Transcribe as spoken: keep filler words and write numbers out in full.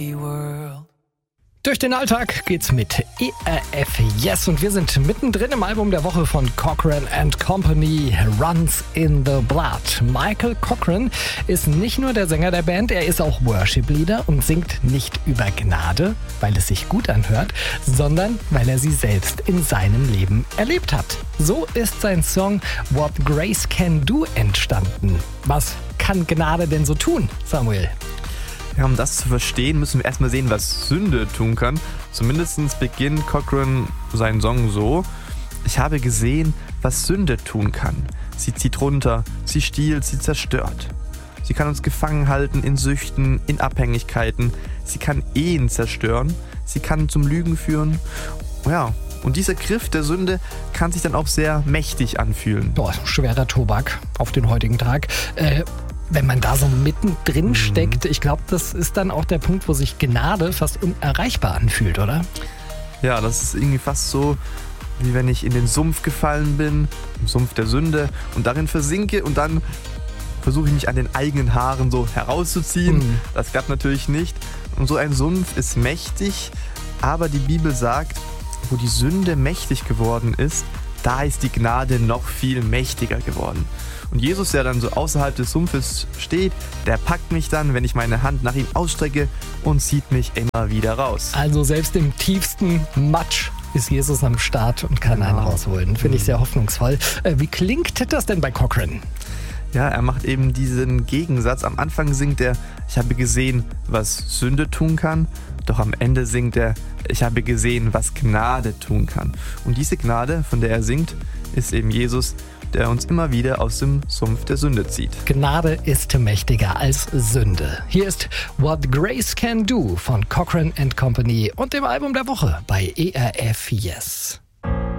Durch den Alltag geht's mit E R F Yes und wir sind mittendrin im Album der Woche von Cochren and Company, Runs in the Blood. Michael Cochren ist nicht nur der Sänger der Band, er ist auch Worship-Leader und singt nicht über Gnade, weil es sich gut anhört, sondern weil er sie selbst in seinem Leben erlebt hat. So ist sein Song What Grace Can Do entstanden. Was kann Gnade denn so tun, Samuel? Ja, um das zu verstehen, müssen wir erstmal sehen, was Sünde tun kann. Zumindest beginnt Cochren seinen Song so: Ich habe gesehen, was Sünde tun kann. Sie zieht runter, sie stiehlt, sie zerstört. Sie kann uns gefangen halten in Süchten, in Abhängigkeiten. Sie kann Ehen zerstören, sie kann zum Lügen führen. Ja, und dieser Griff der Sünde kann sich dann auch sehr mächtig anfühlen. Boah, schwerer Tobak auf den heutigen Tag. Äh, Wenn man da so mittendrin steckt, ich glaube, das ist dann auch der Punkt, wo sich Gnade fast unerreichbar anfühlt, oder? Ja, das ist irgendwie fast so, wie wenn ich in den Sumpf gefallen bin, im Sumpf der Sünde, und darin versinke und dann versuche ich mich an den eigenen Haaren so herauszuziehen. Mhm. Das klappt natürlich nicht. Und so ein Sumpf ist mächtig, aber die Bibel sagt, wo die Sünde mächtig geworden ist, da ist die Gnade noch viel mächtiger geworden. Und Jesus, der dann so außerhalb des Sumpfes steht, der packt mich dann, wenn ich meine Hand nach ihm ausstrecke, und zieht mich immer wieder raus. Also selbst im tiefsten Matsch ist Jesus am Start und kann einen rausholen. Finde ich sehr hoffnungsvoll. Wie klingt das denn bei Cochren? Ja, er macht eben diesen Gegensatz. Am Anfang singt er, ich habe gesehen, was Sünde tun kann. Doch am Ende singt er, ich habe gesehen, was Gnade tun kann. Und diese Gnade, von der er singt, ist eben Jesus, der uns immer wieder aus dem Sumpf der Sünde zieht. Gnade ist mächtiger als Sünde. Hier ist What Grace Can Do von Cochren and Company und dem Album der Woche bei E R F Yes.